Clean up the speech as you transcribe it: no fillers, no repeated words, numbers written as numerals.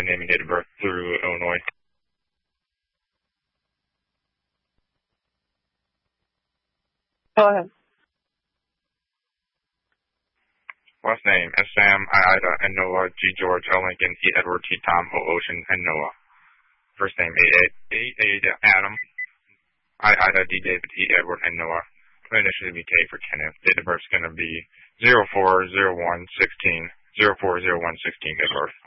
my name and date of birth through Illinois. Go ahead. Last name, S. Sam, I, Ida, N. Noah, G. George, L. Lincoln, E. Edward, T. Tom, O. Ocean, N. Noah. First name, A. Adam, I. Ida, D. David, E. Edward, N. Noah. Initially be K for Kenneth. Date of birth is going to be 04/01/16, 04/01/16 date of birth.